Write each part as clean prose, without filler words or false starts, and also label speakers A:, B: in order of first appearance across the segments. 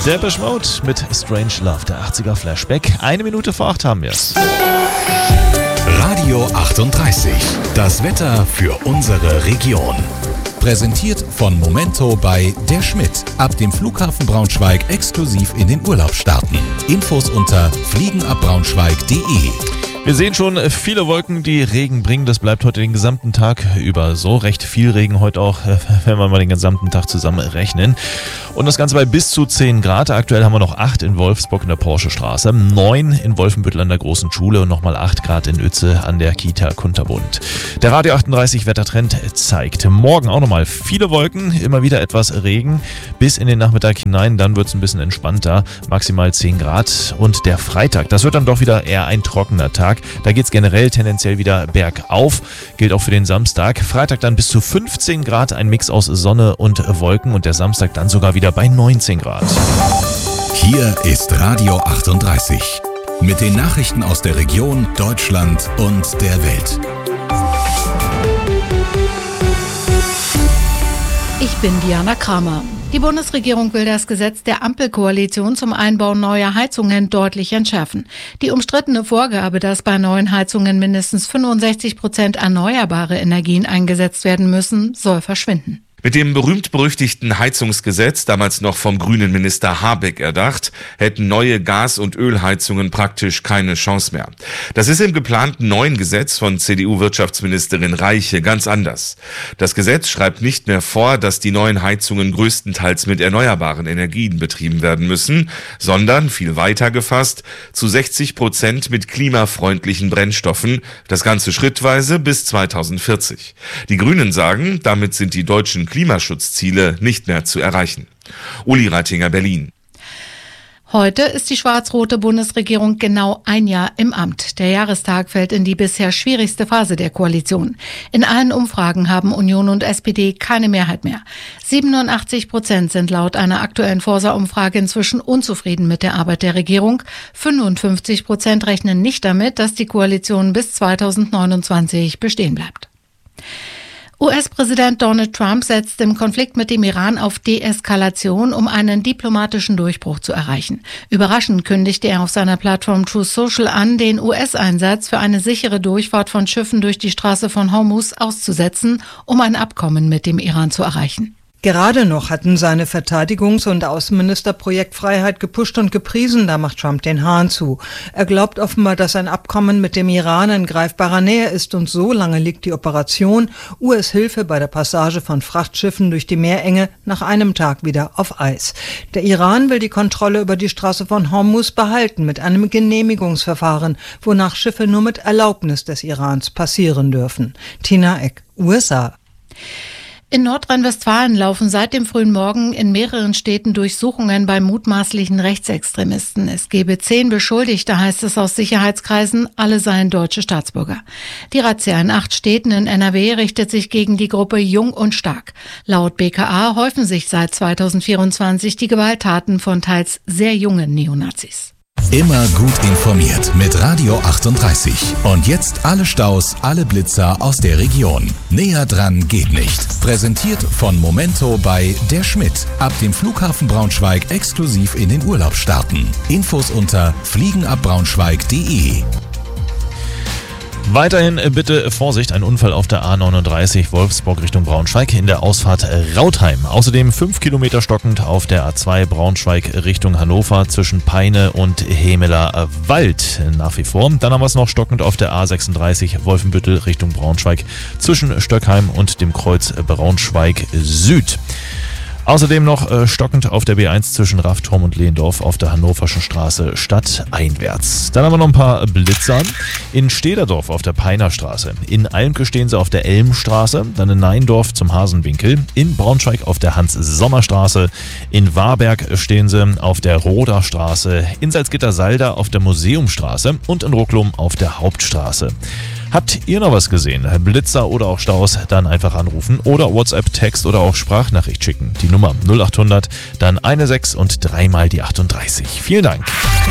A: Depeche Mode mit Strange Love, der 80er Flashback. 1 Minute vor 8 haben wir es.
B: Radio 38. Das Wetter für unsere Region. Präsentiert von Momento bei Der Schmidt. Ab dem Flughafen Braunschweig exklusiv in den Urlaub starten. Infos unter fliegenabbraunschweig.de.
A: Wir sehen schon viele Wolken, die Regen bringen. Das bleibt heute den gesamten Tag über so. Recht viel Regen heute auch, wenn wir mal den gesamten Tag zusammen rechnen. Und das Ganze bei bis zu 10 Grad. Aktuell haben wir noch 8 in Wolfsburg in der Porsche-Straße, 9 in Wolfenbüttel an der Großen Schule und nochmal 8 Grad in Uetze an der Kita Kunterbund. Der Radio 38 Wettertrend zeigt morgen auch nochmal viele Wolken, immer wieder etwas Regen bis in den Nachmittag hinein. Dann wird es ein bisschen entspannter, maximal 10 Grad. Und der Freitag, das wird dann doch wieder eher ein trockener Tag. Da geht es generell tendenziell wieder bergauf. Gilt auch für den Samstag. Freitag dann bis zu 15 Grad, ein Mix aus Sonne und Wolken. Und der Samstag dann sogar wieder bei 19 Grad.
B: Hier ist Radio 38. Mit den Nachrichten aus der Region, Deutschland und der Welt.
C: Ich bin Diana Kramer. Die Bundesregierung will das Gesetz der Ampelkoalition zum Einbau neuer Heizungen deutlich entschärfen. Die umstrittene Vorgabe, dass bei neuen Heizungen mindestens 65% erneuerbare Energien eingesetzt werden müssen, soll verschwinden.
D: Mit dem berühmt-berüchtigten Heizungsgesetz, damals noch vom grünen Minister Habeck erdacht, hätten neue Gas- und Ölheizungen praktisch keine Chance mehr. Das ist im geplanten neuen Gesetz von CDU-Wirtschaftsministerin Reiche ganz anders. Das Gesetz schreibt nicht mehr vor, dass die neuen Heizungen größtenteils mit erneuerbaren Energien betrieben werden müssen, sondern, viel weiter gefasst, zu 60% mit klimafreundlichen Brennstoffen, das Ganze schrittweise bis 2040. Die Grünen sagen, damit sind die deutschen Klimaschutzziele nicht mehr zu erreichen. Uli Reitinger, Berlin.
C: Heute ist die schwarz-rote Bundesregierung genau ein Jahr im Amt. Der Jahrestag fällt in die bisher schwierigste Phase der Koalition. In allen Umfragen haben Union und SPD keine Mehrheit mehr. 87% sind laut einer aktuellen Forsa-Umfrage inzwischen unzufrieden mit der Arbeit der Regierung. 55% rechnen nicht damit, dass die Koalition bis 2029 bestehen bleibt. US-Präsident Donald Trump setzt im Konflikt mit dem Iran auf Deeskalation, um einen diplomatischen Durchbruch zu erreichen. Überraschend kündigte er auf seiner Plattform Truth Social an, den US-Einsatz für eine sichere Durchfahrt von Schiffen durch die Straße von Hormuz auszusetzen, um ein Abkommen mit dem Iran zu erreichen.
E: Gerade noch hatten seine Verteidigungs- und Außenminister Projektfreiheit gepusht und gepriesen, da macht Trump den Hahn zu. Er glaubt offenbar, dass ein Abkommen mit dem Iran in greifbarer Nähe ist und so lange liegt die Operation US-Hilfe bei der Passage von Frachtschiffen durch die Meerenge nach einem Tag wieder auf Eis. Der Iran will die Kontrolle über die Straße von Hormuz behalten mit einem Genehmigungsverfahren, wonach Schiffe nur mit Erlaubnis des Irans passieren dürfen. Tina Eck, USA.
C: In Nordrhein-Westfalen laufen seit dem frühen Morgen in mehreren Städten Durchsuchungen bei mutmaßlichen Rechtsextremisten. Es gebe 10 Beschuldigte, heißt es aus Sicherheitskreisen, alle seien deutsche Staatsbürger. Die Razzia in 8 Städten in NRW richtet sich gegen die Gruppe Jung und Stark. Laut BKA häufen sich seit 2024 die Gewalttaten von teils sehr jungen Neonazis.
B: Immer gut informiert mit Radio 38. Und jetzt alle Staus, alle Blitzer aus der Region. Näher dran geht nicht. Präsentiert von Momento bei Der Schmidt. Ab dem Flughafen Braunschweig exklusiv in den Urlaub starten. Infos unter fliegenabbraunschweig.de.
A: Weiterhin bitte Vorsicht, ein Unfall auf der A39 Wolfsburg Richtung Braunschweig in der Ausfahrt Rautheim. Außerdem 5 Kilometer stockend auf der A2 Braunschweig Richtung Hannover zwischen Peine und Hemeler Wald nach wie vor. Dann haben wir es noch stockend auf der A36 Wolfenbüttel Richtung Braunschweig zwischen Stöckheim und dem Kreuz Braunschweig Süd. Außerdem noch stockend auf der B1 zwischen Raffturm und Lehndorf auf der Hannoverschen Straße stadteinwärts. Dann haben wir noch ein paar Blitzer. In Stederdorf auf der Peinerstraße. In Almke stehen sie auf der Elmstraße. Dann in Neindorf zum Hasenwinkel. In Braunschweig auf der Hans-Sommer-Straße. In Warberg stehen sie auf der Roder Straße. In Salzgitter-Salda auf der Museumstraße. Und in Rucklum auf der Hauptstraße. Habt ihr noch was gesehen? Blitzer oder auch Staus? Dann einfach anrufen oder WhatsApp, Text oder auch Sprachnachricht schicken. Die Nummer 0800, dann 16 und 3 mal die 38. Vielen Dank.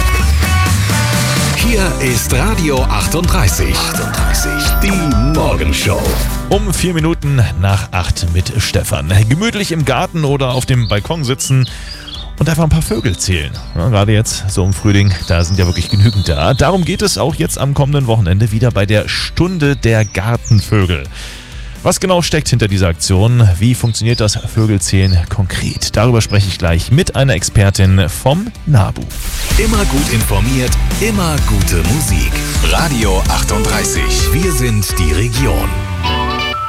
B: Hier ist Radio 38. Die Morgenshow.
A: Um 4 Minuten nach 8 mit Stefan. Gemütlich im Garten oder auf dem Balkon sitzen und einfach ein paar Vögel zählen. Ja, gerade jetzt, so im Frühling, da sind ja wirklich genügend da. Darum geht es auch jetzt am kommenden Wochenende wieder bei der Stunde der Gartenvögel. Was genau steckt hinter dieser Aktion? Wie funktioniert das Vögelzählen konkret? Darüber spreche ich gleich mit einer Expertin vom NABU.
B: Immer gut informiert, immer gute Musik. Radio 38. Wir sind die Region.